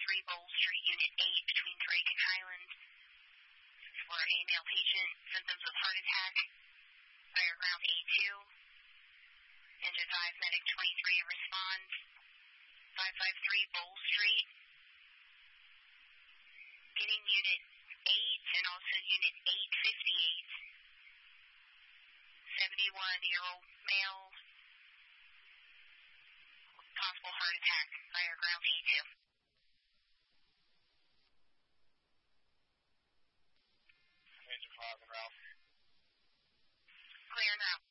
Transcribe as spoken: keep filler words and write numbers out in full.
three Bowl Street, Unit eight, between Drake and Highland. For a male patient, symptoms of heart attack, fire ground A two. Engine five, medic twenty-three, respond. five five three Bowl Street. Getting Unit eight and also Unit eight fifty-eight. seventy-one-year-old male, possible heart attack, fire ground A two. Engine five and Ralph. Clear now.